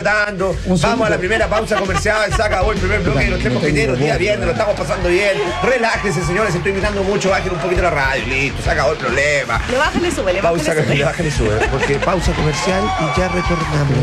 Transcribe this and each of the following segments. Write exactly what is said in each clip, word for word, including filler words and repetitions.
tratando. Un Vamos segundo. a la primera pausa comercial. Se acabó el primer bloque de los tres mosqueteros. Día viernes, lo estamos pasando bien. Relájense, señores. Estoy gritando mucho. Bajen un poquito la radio. Listo, se acabó el problema. Le bajan y sube, le bajan Pausa, y sube. le bajan y sube. Porque pausa comercial y ya retornamos.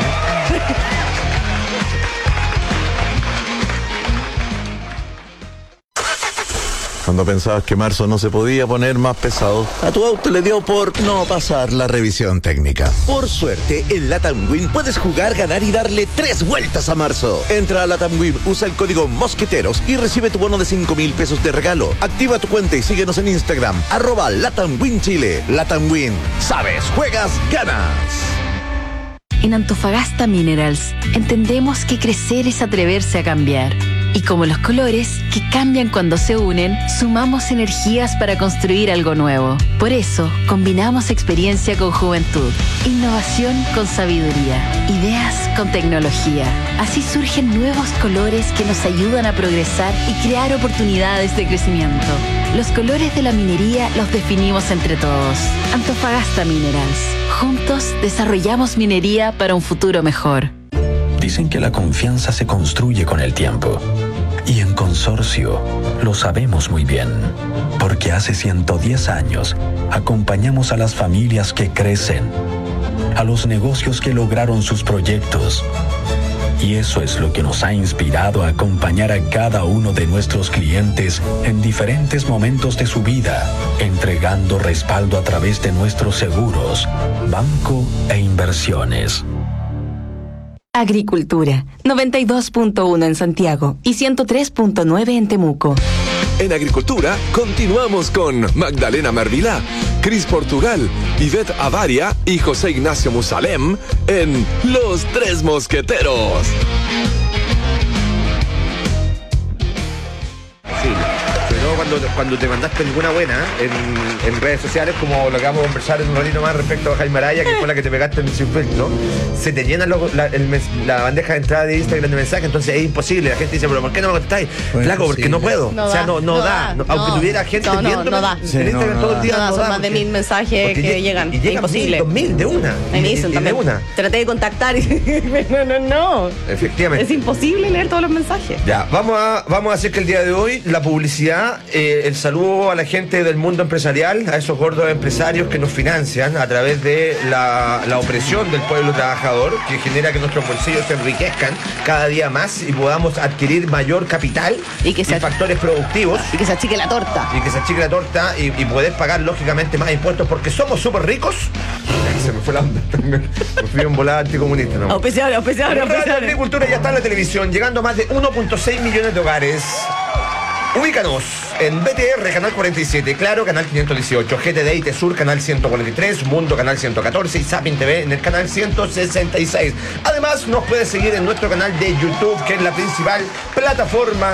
Cuando pensabas que marzo no se podía poner más pesado, a tu auto le dio por no pasar la revisión técnica. Por suerte, en Latam Win puedes jugar, ganar y darle tres vueltas a marzo. Entra a Latam Win, usa el código Mosqueteros y recibe tu bono de cinco mil pesos de regalo. Activa tu cuenta y síguenos en Instagram, arroba Latam Win Chile. Latam Win, sabes, juegas, ganas. En Antofagasta Minerals entendemos que crecer es atreverse a cambiar. Y como los colores, que cambian cuando se unen, sumamos energías para construir algo nuevo. Por eso, combinamos experiencia con juventud, innovación con sabiduría, ideas con tecnología. Así surgen nuevos colores que nos ayudan a progresar y crear oportunidades de crecimiento. Los colores de la minería los definimos entre todos. Antofagasta Minerals. Juntos desarrollamos minería para un futuro mejor. Dicen que la confianza se construye con el tiempo. Y en Consorcio lo sabemos muy bien, porque hace ciento diez años acompañamos a las familias que crecen, a los negocios que lograron sus proyectos. Y eso es lo que nos ha inspirado a acompañar a cada uno de nuestros clientes en diferentes momentos de su vida, entregando respaldo a través de nuestros seguros, banco e inversiones. Agricultura, noventa y dos punto uno en Santiago y ciento tres punto nueve en Temuco. En Agricultura, continuamos con Magdalena Mervilá, Cris Portugal, Ivette Avaria y José Ignacio Musalem en Los Tres Mosqueteros. Sí, sobre todo cuando, cuando te mandaste alguna buena en, en redes sociales, como lo que vamos a conversar en un ratito más respecto a Jaime Araya, que fue la que te pegaste en el circuito, se te llena lo- la, el mes- la bandeja de entrada de Instagram de mensajes, entonces es imposible. La gente dice, pero ¿por qué no me contestáis? Pues Flaco, porque sí. no puedo. No o sea, da, no, no, no da. da, No, no. aunque tuviera gente No, no, viéndome no da. en Sí, Instagram no, todo no el día. da. no Son da, más de porque- mil mensajes porque que lle- llegan. Y Es llegan imposible. mil, dos mil de una. Me Y- dicen y de también. una. Traté de contactar y no, no, no. Efectivamente. Es imposible leer todos los mensajes. Ya, vamos a, vamos a hacer que el día de hoy la publicidad, eh, el saludo a la gente del mundo empresarial, a esos gordos empresarios que nos financian a través de la, la opresión del pueblo trabajador, que genera que nuestros bolsillos se enriquezcan cada día más y podamos adquirir mayor capital Y que se- factores productivos. Y que se achique la torta. Y que se achique la torta y, y poder pagar lógicamente más impuestos porque somos súper ricos. Se me fue la onda. Me fui en volada anticomunista, ¿no? Auspiciadores, auspiciadores, Radio auspiciadores. Agricultura ya está en la televisión, llegando a más de uno punto seis millones de hogares. Ubícanos en B T R, canal cuarenta y siete, Claro, canal quinientos dieciocho, G T D y T-Sur, canal ciento cuarenta y tres, Mundo, canal ciento catorce y Zapping T V en el canal ciento sesenta y seis. Además, nos puedes seguir en nuestro canal de YouTube, que es la principal plataforma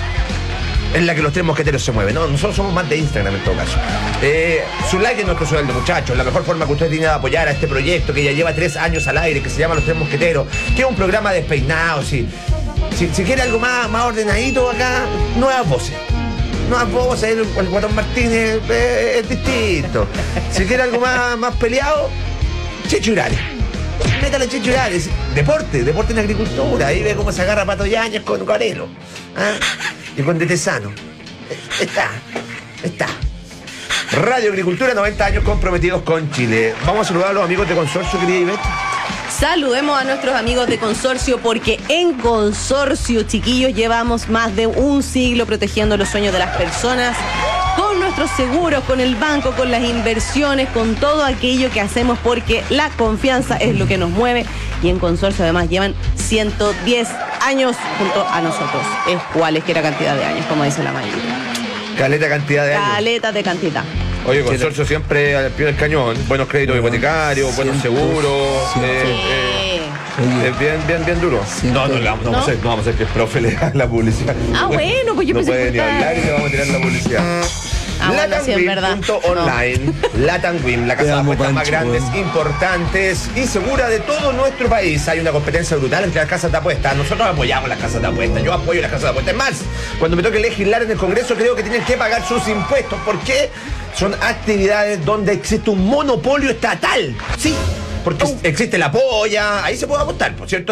en la que los tres mosqueteros se mueven. No, nosotros somos más de Instagram en todo caso. Eh, su like es nuestro sueldo, muchachos. La mejor forma que usted tiene de apoyar a este proyecto que ya lleva tres años al aire, que se llama Los Tres Mosqueteros, que es un programa despeinado. Si, si, si quiere algo más, más ordenadito acá, nuevas voces. Nuevas voces, el, el Guatón Martínez eh, es distinto. Si quiere algo más, más peleado, Chechurales. Métale Chechurales. Deporte, deporte en agricultura. Ahí ve cómo se agarra Pato Yáñez con Guarelo. ¿Ah? Y con Detesano. Está, está. Radio Agricultura, noventa años comprometidos con Chile. Vamos a saludar a los amigos de Consorcio, querida Ivette. Saludemos a nuestros amigos de Consorcio, porque en Consorcio, chiquillos, llevamos más de un siglo protegiendo los sueños de las personas con nuestros seguros, con el banco, con las inversiones, con todo aquello que hacemos, porque la confianza es lo que nos mueve. Y en Consorcio además llevan ciento diez años junto a nosotros. Es cualesquiera cantidad de años, como dice la mayoría. Caleta cantidad de años. Caleta de cantidad. Oye, Consorcio siempre al pie del cañón. Buenos créditos hipotecarios, buenos seguros. siempre. eh, eh, Es bien, bien, bien duro. No, no, le vamos, no, vamos a hacer, no vamos a hacer que el profe le haga la publicidad. Ah, bueno, pues yo no pensé puede que ni estaba- hablar y le vamos a tirar la publicidad. Ah, bueno, sí, es verdad. Latamwim.online. Latamwim, la casa Te de amo, apuestas más Pancho, grandes, weón. importantes y segura de todo nuestro país. Hay una competencia brutal entre las casas de apuestas. Nosotros apoyamos las casas de apuestas. Yo apoyo las casas de apuestas. Es más, cuando me toque legislar en el Congreso, creo que tienen que pagar sus impuestos. ¿Por qué? Son actividades donde existe un monopolio estatal. Sí, porque existe la polla. Ahí se puede apostar, por cierto.